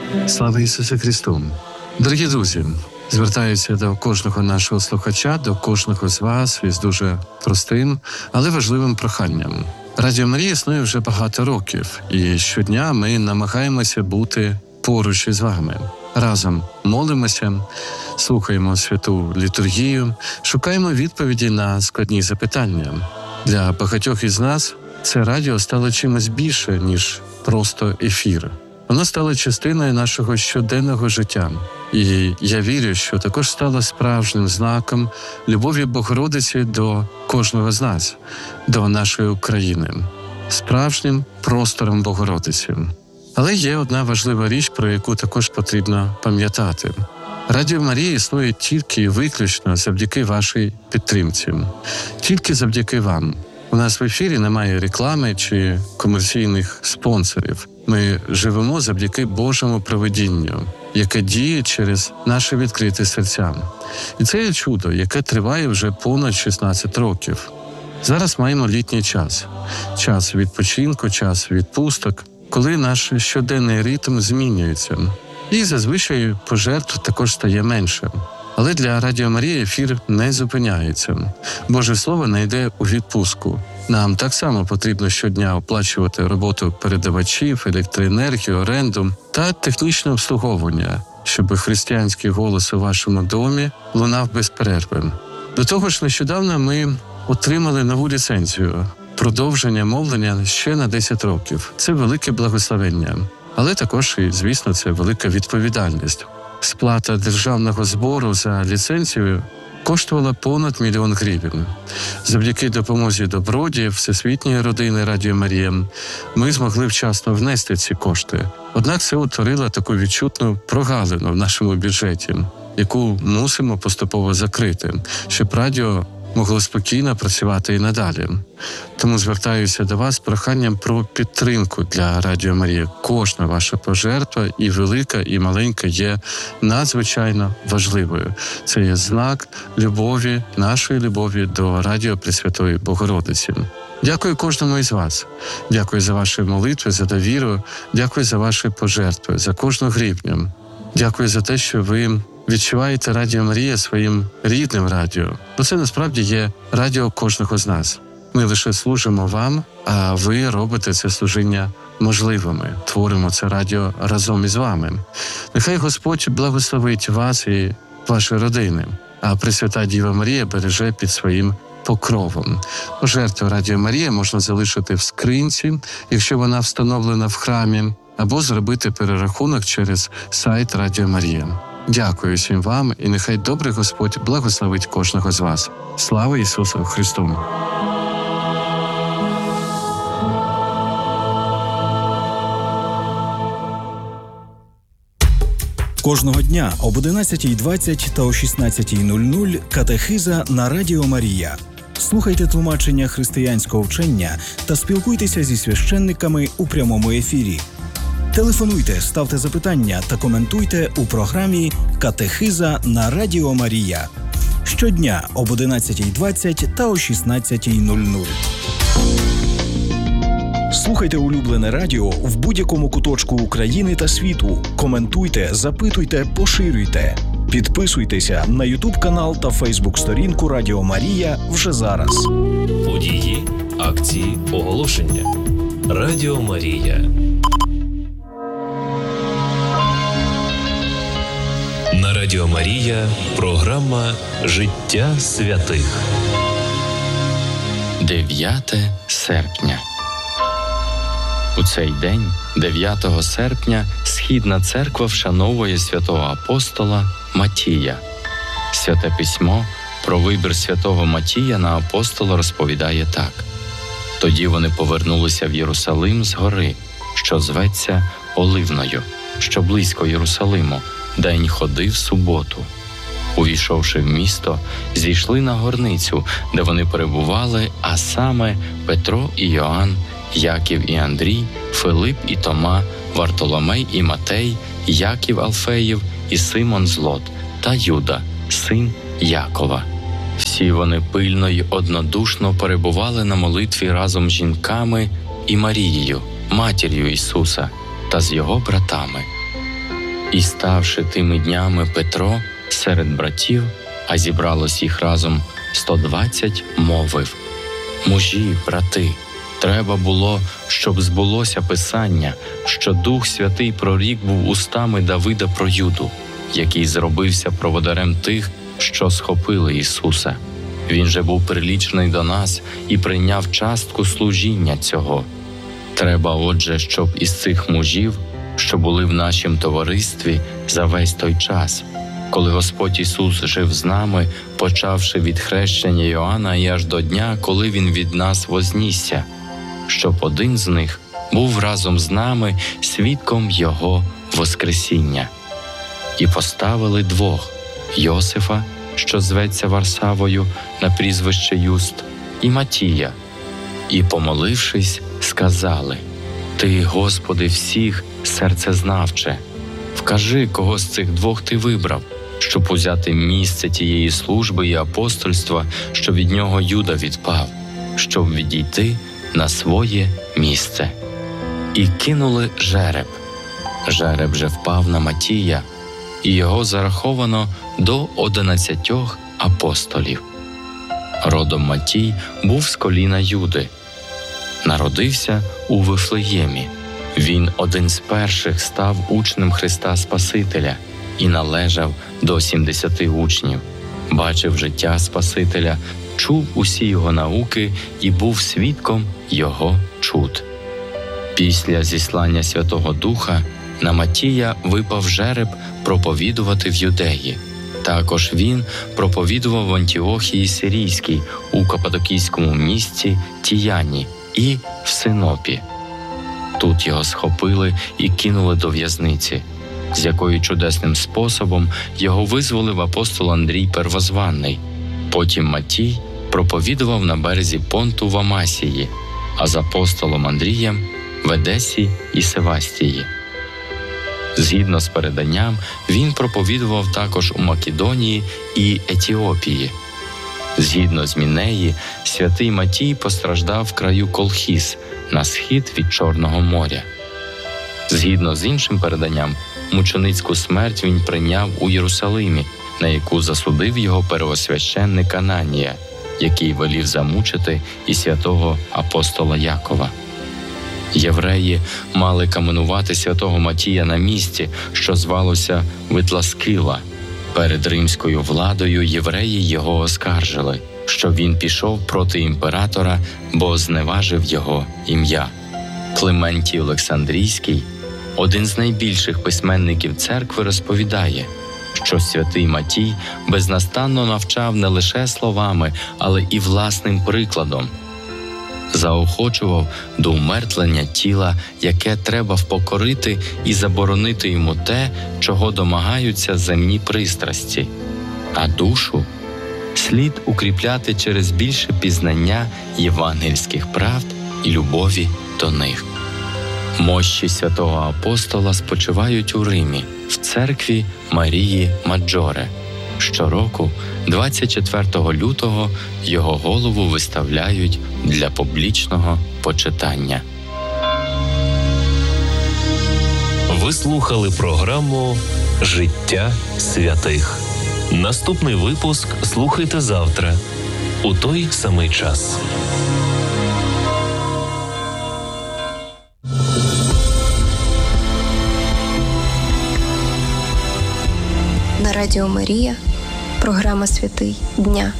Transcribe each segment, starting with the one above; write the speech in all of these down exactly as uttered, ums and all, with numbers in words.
Слава Ісусу Христу! Дорогі друзі, звертаюся до кожного нашого слухача, до кожного з вас із дуже простим, але важливим проханням. Радіо Марія існує вже багато років, і щодня ми намагаємося бути поруч із вами. Разом молимося, слухаємо святу літургію, шукаємо відповіді на складні запитання. Для багатьох із нас це радіо стало чимось більше, ніж просто ефір. Воно стало частиною нашого щоденного життя. І я вірю, що також стало справжнім знаком любові Богородиці до кожного з нас, до нашої України, справжнім простором Богородиці. Але є одна важлива річ, про яку також потрібно пам'ятати. Радіо Марія існує тільки і виключно завдяки вашій підтримці. Тільки завдяки вам. У нас в ефірі немає реклами чи комерційних спонсорів. Ми живемо завдяки Божому провидінню, яке діє через наші відкриті серця. І це є чудо, яке триває вже понад шістнадцять років. Зараз маємо літній час. Час відпочинку, час відпусток, коли наш щоденний ритм змінюється. І зазвичай пожертв також стає менше. Але для Радіо Марія ефір не зупиняється. Боже Слово не йде у відпустку. Нам так само потрібно щодня оплачувати роботу передавачів, електроенергію, оренду та технічне обслуговування, щоб християнський голос у вашому домі лунав без перерви. До того ж, нещодавно ми отримали нову ліцензію – продовження мовлення ще на десять років. Це велике благословення. Але також, і, звісно, це велика відповідальність. Сплата державного збору за ліцензію коштувала понад мільйон гривень. Завдяки допомозі добродіїв Всесвітньої родини Радіо Марія ми змогли вчасно внести ці кошти. Однак це утворило таку відчутну прогалину в нашому бюджеті, яку мусимо поступово закрити, щоб радіо могло спокійно працювати і надалі. Тому звертаюся до вас з проханням про підтримку для Радіо Марія. Кожна ваша пожертва, і велика, і маленька, є надзвичайно важливою. Це є знак любові, нашої любові до Радіо Пресвятої Богородиці. Дякую кожному із вас. Дякую за ваші молитви, за довіру. Дякую за ваші пожертви, за кожну гривню. Дякую за те, що ви відчуваєте Радіо Марія своїм рідним радіо. Бо це насправді є радіо кожного з нас. Ми лише служимо вам, а ви робите це служіння можливими. Творимо це радіо разом із вами. Нехай Господь благословить вас і ваші родини, а Пресвята Діва Марія береже під своїм покровом. Пожертву Радіо Марія можна залишити в скринці, якщо вона встановлена в храмі, або зробити перерахунок через сайт Радіо Марія. Дякую всім вам, і нехай добрий Господь благословить кожного з вас. Слава Ісусу Христу! Кожного дня об одинадцятій двадцять та о шістнадцятій нуль нуль катехиза на Радіо Марія. Слухайте тлумачення християнського вчення та спілкуйтеся зі священниками у прямому ефірі. Телефонуйте, ставте запитання та коментуйте у програмі «Катехиза на Радіо Марія». Щодня об одинадцятій двадцять та о шістнадцятій нуль нуль. Слухайте улюблене радіо в будь-якому куточку України та світу. Коментуйте, запитуйте, поширюйте. Підписуйтеся на ютуб-канал та фейсбук-сторінку Радіо Марія вже зараз. Події, акції, оголошення. Радіо Марія. На Радіо Марія програма «Життя святих». дев'яте серпня. У цей день, дев'ятого серпня, Східна церква вшановує святого апостола Матія. Святе письмо про вибір святого Матія на апостола розповідає так. Тоді вони повернулися в Єрусалим з гори, що зветься Оливною, що близько Єрусалиму, день ходи в суботу. Увійшовши в місто, зійшли на горницю, де вони перебували, а саме Петро і Йоанн, Яків і Андрій, Филип і Тома, Вартоломей і Матей, Яків Алфеїв і Симон Злот та Юда, син Якова. Всі вони пильно й однодушно перебували на молитві разом з жінками і Марією, матір'ю Ісуса, та з його братами. І ставши тими днями Петро серед братів, а зібралось їх разом сто двадцять, мовив: «Мужі, брати, треба було, щоб збулося Писання, що Дух Святий прорік був устами Давида про Юду, який зробився проводарем тих, що схопили Ісуса. Він же був прилічений до нас і прийняв частку служіння цього. Треба, отже, щоб із цих мужів, що були в нашім товаристві за весь той час, коли Господь Ісус жив з нами, почавши від хрещення Йоанна і аж до дня, коли Він від нас вознісся, щоб один з них був разом з нами свідком Його воскресіння. І поставили двох – Йосифа, що зветься Варсавою на прізвище Юст, і Матія. І, помолившись, сказали: «Ти, Господи, всіх серцезнавче, вкажи, кого з цих двох Ти вибрав, щоб узяти місце тієї служби і апостольства, що від нього Юда відпав, щоб відійти на своє місце». І кинули жереб. Жереб же впав на Матія, і його зараховано до одинадцятьох апостолів. Родом Матій був з коліна Юди. Народився у Вифлеємі. Він один з перших став учнем Христа Спасителя і належав до сімдесяти учнів. Бачив життя Спасителя, чув усі його науки і був свідком його чуд. Після зіслання Святого Духа на Матія випав жереб проповідувати в Юдеї. Також він проповідував в Антіохії Сирійській, у Каппадокійському місті Тіяні і в Синопі. Тут його схопили і кинули до в'язниці, з якою чудесним способом його визволив апостол Андрій Первозванний. Потім Матій проповідував на березі Понту в Амасії, а з апостолом Андрієм в Едесі і Севастії. Згідно з переданням, він проповідував також у Македонії і Етіопії. Згідно з Мінеї, святий Матій постраждав в краю Колхіс, на схід від Чорного моря. Згідно з іншим переданням, мученицьку смерть він прийняв у Єрусалимі, на яку засудив його первосвященник Ананія, який велів замучити і святого апостола Якова. Євреї мали каменувати святого Матія на місці, що звалося Витласкила. Перед римською владою євреї його оскаржили, що він пішов проти імператора, бо зневажив його ім'я. Клементій Олександрійський, один з найбільших письменників церкви, розповідає, що святий Матій безнастанно навчав не лише словами, але і власним прикладом. Заохочував до умертвлення тіла, яке треба впокорити, і заборонити йому те, чого домагаються земні пристрасті, а душу слід укріпляти через більше пізнання євангельських правд і любові до них. Мощі святого апостола спочивають у Римі, в церкві Марії Маджоре. Щороку, двадцять четвертого лютого, його голову виставляють для публічного почитання. Ви слухали програму «Життя святих». Наступний випуск слухайте завтра у той самий час. На Радіо Марія програма «Святий дня»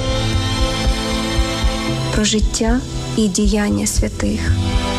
про життя і діяння святих.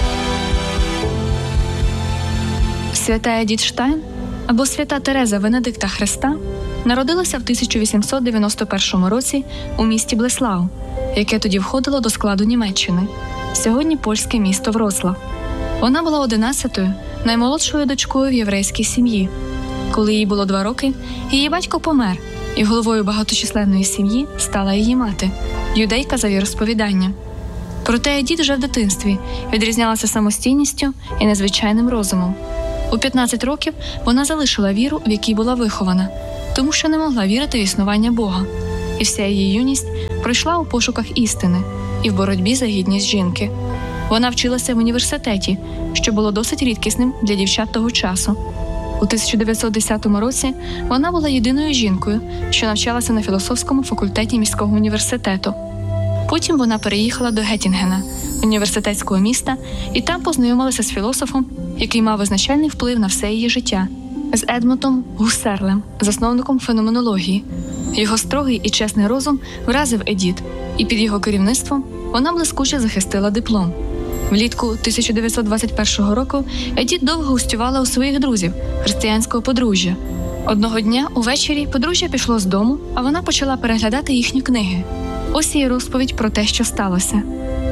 Свята Едіт Штайн, або свята Тереза Венедикта Хреста, народилася в тисяча вісімсот дев'яносто першому році у місті Блеслау, яке тоді входило до складу Німеччини, сьогодні польське місто Вроцлав. Вона була одинадцятою, наймолодшою дочкою в єврейській сім'ї. Коли їй було два роки, її батько помер, і головою багаточисленної сім'ї стала її мати, юдейка за віросповіданням. Проте Едіт вже в дитинстві відрізнялася самостійністю і незвичайним розумом. У п'ятнадцять років вона залишила віру, в якій була вихована, тому що не могла вірити в існування Бога. І вся її юність пройшла у пошуках істини і в боротьбі за гідність жінки. Вона вчилася в університеті, що було досить рідкісним для дівчат того часу. У тисяча дев'ятсот десятому році вона була єдиною жінкою, що навчалася на філософському факультеті міського університету. Потім вона переїхала до Геттінгена, університетського міста, і там познайомилася з філософом, який мав визначальний вплив на все її життя – з Едмундом Гуссерлем, засновником феноменології. Його строгий і чесний розум вразив Едіт, і під його керівництвом вона блискуче захистила диплом. Влітку тисяча дев'ятсот двадцять першого року Едіт довго гостювала у своїх друзів, християнського подружжя. Одного дня увечері подружжя пішло з дому, а вона почала переглядати їхні книги. Ось її розповідь про те, що сталося.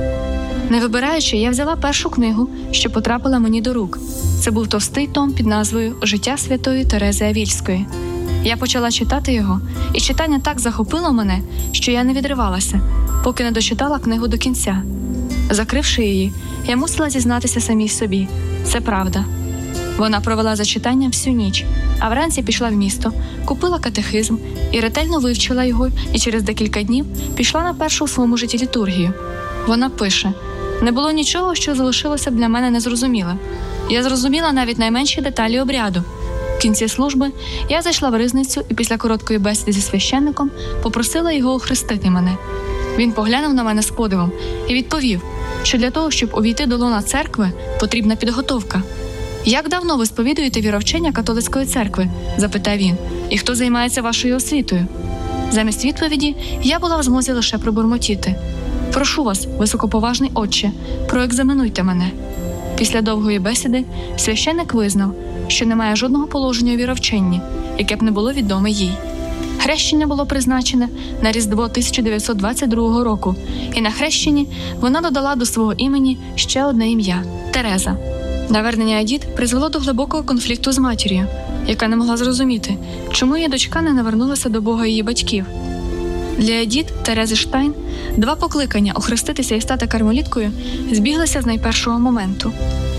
Не вибираючи, я взяла першу книгу, що потрапила мені до рук. Це був товстий том під назвою «Життя святої Терези Авільської». Я почала читати його, і читання так захопило мене, що я не відривалася, поки не дочитала книгу до кінця. Закривши її, я мусила зізнатися самій собі. Це правда. Вона провела за читанням всю ніч, а вранці пішла в місто, купила катехизм і ретельно вивчила його, і через декілька днів пішла на першу у своєму житті літургію. Вона пише: «Не було нічого, що залишилося б для мене незрозумілим. Я зрозуміла навіть найменші деталі обряду. В кінці служби я зайшла в ризницю і після короткої бесіди зі священником попросила його охрестити мене. Він поглянув на мене з подивом і відповів, що для того, щоб увійти до лона церкви, потрібна підготовка. «Як давно ви сповідуєте віровчення католицької церкви?» – запитав він. «І хто займається вашою освітою?» Замість відповіді я була в змозі лише пробурмотіти: «Прошу вас, високоповажний отче, проекзаменуйте мене». Після довгої бесіди священник визнав, що немає жодного положення у віровченні, яке б не було відоме їй. Хрещення було призначене на Різдво тисяча дев'ятсот двадцять другого року, і на хрещенні вона додала до свого імені ще одне ім'я – Тереза. Навернення Едіт призвело до глибокого конфлікту з матір'ю, яка не могла зрозуміти, чому її дочка не навернулася до Бога її батьків. Для Едіт Терези Штайн два покликання охреститися і стати кармеліткою збіглися з найпершого моменту.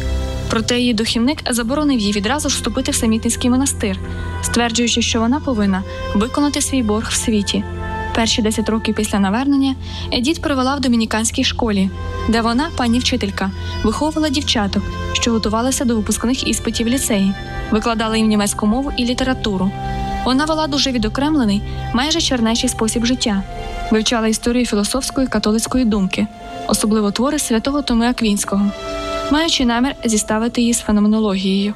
Проте її духівник заборонив їй відразу ж вступити в самітницький монастир, стверджуючи, що вона повинна виконати свій борг в світі. Перші десять років після навернення Едіт провела в домініканській школі, де вона, пані вчителька, виховувала дівчаток, що готувалися до випускних іспитів ліцеї, викладала їм німецьку мову і літературу. Вона вела дуже відокремлений, майже чернечий спосіб життя, вивчала історію філософської католицької думки, особливо твори святого Томи Аквінського, маючи намір зіставити її з феноменологією.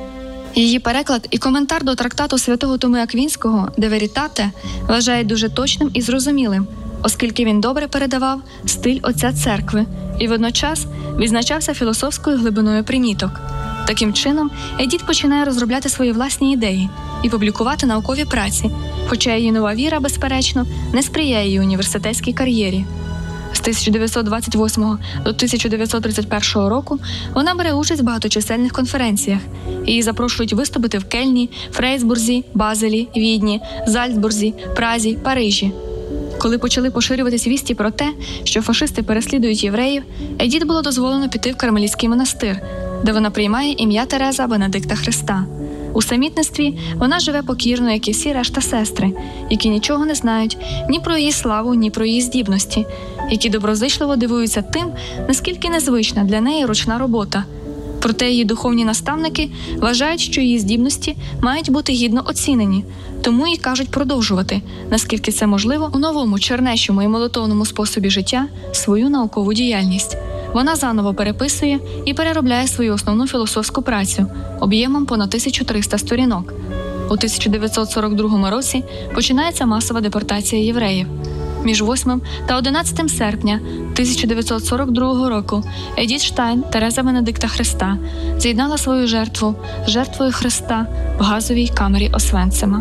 Її переклад і коментар до трактату святого Томи Аквінського «De Veritate» вважають дуже точним і зрозумілим, оскільки він добре передавав стиль отця церкви і водночас відзначався філософською глибиною приміток. Таким чином, Едіт починає розробляти свої власні ідеї і публікувати наукові праці, хоча її нова віра, безперечно, не сприяє її університетській кар'єрі. З тисяча дев'ятсот двадцять восьмого до тисяча дев'ятсот тридцять першого року вона бере участь в багаточисельних конференціях. Її запрошують виступити в Кельні, Фрейсбурзі, Базелі, Відні, Зальцбурзі, Празі, Парижі. Коли почали поширюватись вісті про те, що фашисти переслідують євреїв, Едіт було дозволено піти в Кармелітський монастир, де вона приймає ім'я Тереза Бенедикта Христа. У самітництві вона живе покірно, як і всі решта сестри, які нічого не знають ні про її славу, ні про її здібності, які доброзичливо дивуються тим, наскільки незвична для неї ручна робота. Проте її духовні наставники вважають, що її здібності мають бути гідно оцінені, тому їй кажуть продовжувати, наскільки це можливо, у новому, чернечому і молитовному способі життя свою наукову діяльність. Вона заново переписує і переробляє свою основну філософську працю об'ємом понад тисячу триста сторінок. У тисяча дев'ятсот сорок другому році починається масова депортація євреїв. Між восьмим та одинадцятим серпня тисяча дев'ятсот сорок другого року Едіт Штайн, Тереза Бенедикта Христа, з'єднала свою жертву з жертвою Христа в газовій камері Освенцима.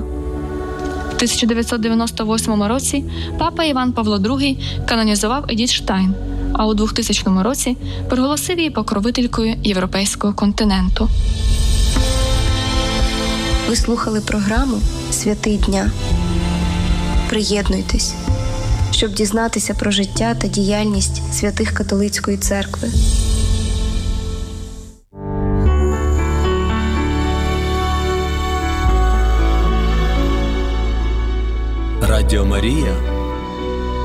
В тисяча дев'ятсот дев'яносто восьмому році папа Іван Павло другий канонізував Едіт Штайн, а у двохтисячному році проголосив її покровителькою європейського континенту. Ви слухали програму «Святий дня». Приєднуйтесь, щоб дізнатися про життя та діяльність святих католицької церкви. Радіо Марія